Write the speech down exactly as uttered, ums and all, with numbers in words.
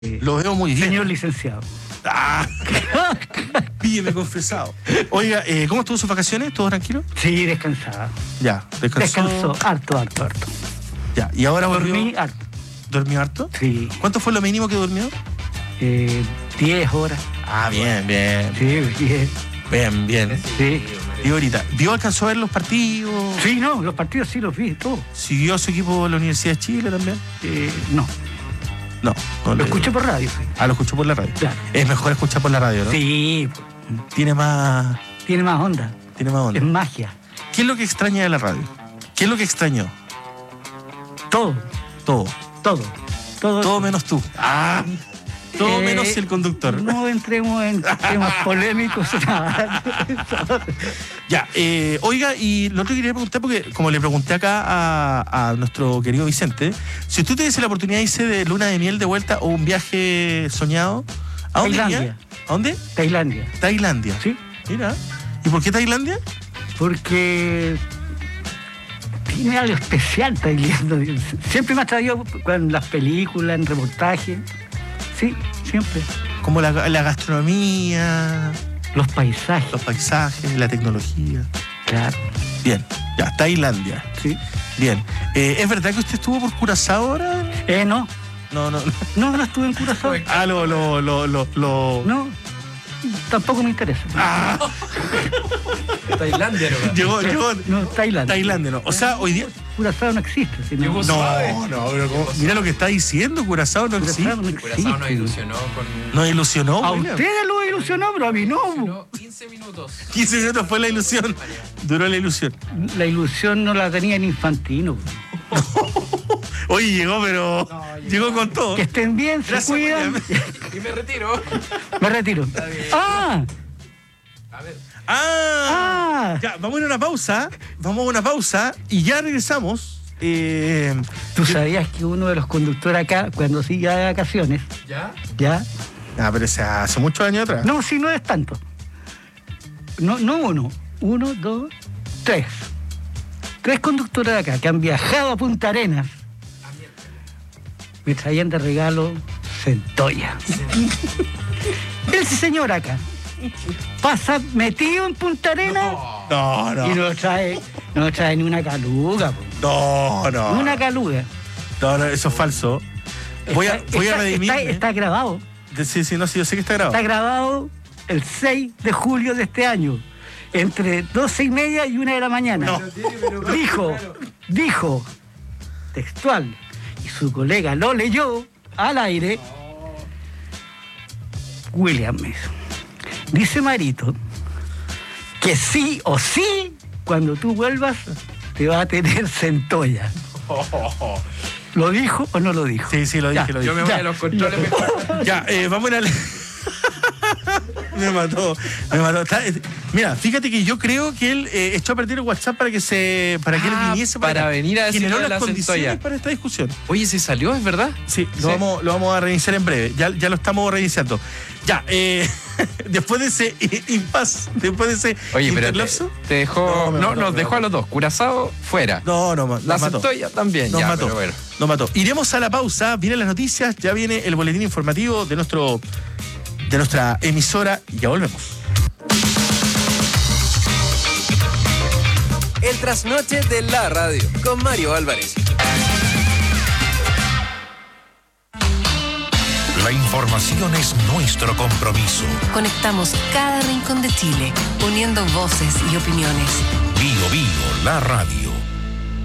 Lo veo muy bien. Señor licenciado. Ah, pílleme confesado. Oiga, eh, ¿cómo estuvo sus vacaciones? ¿Todo tranquilo? Sí, descansada. Ya, descansó. Descansó, harto, harto, harto. Ya, y ahora volvió. Dormí harto. ¿Durmió harto? Sí. ¿Cuánto fue lo mínimo que durmió? Eh, diez horas. Ah, bien, bien. Sí, diez. Bien, bien. Sí. Y ahorita, ¿vio, alcanzó a ver los partidos? Sí, no, los partidos sí los vi, todos. ¿Siguió a su equipo de la Universidad de Chile también? Eh, no. No, no Lo le- escuché por radio, sí. Ah, lo escuchó por la radio. Claro. Es mejor escuchar por la radio, ¿no? Sí, Tiene más, tiene más onda. tiene más onda. Es magia. ¿Qué es lo que extraña de la radio? ¿Qué es lo que extrañó? Todo, Todo. todo. Todo, Todo menos tú. Ah. Todo Eh, menos el conductor. No entremos en temas polémicos. Nada. Ya, eh, oiga, y lo otro que quería preguntar, porque como le pregunté acá a, a nuestro querido Vicente, si usted tuviese la oportunidad de irse de luna de miel de vuelta o un viaje soñado, ¿a dónde Tailandia. iría? ¿A dónde? Tailandia. Tailandia. Sí, Mira. ¿Y por qué Tailandia? porque tiene algo especial Tailandia. Siempre me ha traído en las películas, en reportajes. Sí, siempre. Como la, la gastronomía, Los paisajes. los paisajes, la tecnología. Claro. Bien, ya, Tailandia. Sí. Bien. Eh, ¿Es verdad que usted estuvo por Curazao ahora? Eh, no. No, no, no. No, no estuve en Curazao. Ah, lo, lo, lo, lo, lo... No. Tampoco me interesa. Ah, Tailandia, ¿no? llegó, llegó. No, Tailandia. Tailandia, no. O sea, hoy día. Curazao no existe. Sino... Llegó No, suave. no, pero ¿cómo? Mira lo que está diciendo, Curazao no existe. Curazao no existe. Curazao nos ilusionó con... Nos ilusionó, A William. ustedes lo ilusionó, pero a mí no. Ilusionó quince minutos. quince minutos fue la ilusión. Duró la ilusión. La ilusión no la tenía en Infantino. Oye, llegó, pero. No, llegó. llegó con todo. Que estén bien, se Gracias, cuidan. William. Y me retiro. Me retiro. Está bien. ¡Ah! A ver. Ah, ¡Ah! ya, vamos a ir a una pausa. Vamos a una pausa y ya regresamos. Eh, ¿Tú sabías que uno de los conductores acá, cuando sigue de vacaciones, ¿Ya? ya? ah, pero ese hace muchos años atrás. No, sí, no es tanto. No, no uno. Uno, dos, tres. Tres conductores de acá que han viajado a Punta Arenas. Me traían de regalo centolla. Ese señor acá pasa metido en Punta Arenas No, no. y no trae, no trae ni una caluga. po. No, no. Ni una caluga. No, no, eso es falso. Voy a, Está- voy a está- redimirme. Está, está grabado. Sí, sí, no, sí, yo sé que está grabado. Está grabado el seis de julio de este año, entre doce y media y una de la mañana. No. Dijo, dijo, textual, y su colega lo leyó al aire. William Mason. Dice Marito que sí o sí, cuando tú vuelvas, te va a tener centolla. ¿Lo dijo o no lo dijo? Sí, sí, lo Ya. dije, lo Yo dije. me voy Ya. a los controles mejor. Ya, eh, vamos a ir a... me mató, me mató. Está- eh, mira, fíjate que yo creo que él eh, echó a perder el WhatsApp para que se para que Ah, él viniese para acá. venir a decir Generó lo de las la condiciones centolla. para esta discusión. Oye, ¿se salió? ¿Es verdad? Sí, lo, Sí. Vamos, lo vamos a reiniciar en breve. Ya, ya lo estamos reiniciando. Ya, eh, después de ese impas, después de ese Oye, pero te, interlapso. te dejó... No, No, me mató, nos me dejó mató. a los dos. Curazao, fuera. No, no, nos La mató. centolla también. Nos ya, mató. pero bueno. Nos mató. Iremos a la pausa, vienen las noticias, ya viene el boletín informativo de nuestro de nuestra emisora y ya volvemos. El trasnoche de la radio con Mario Álvarez. La información es nuestro compromiso. Conectamos cada rincón de Chile, uniendo voces y opiniones. Bio Bio, la radio.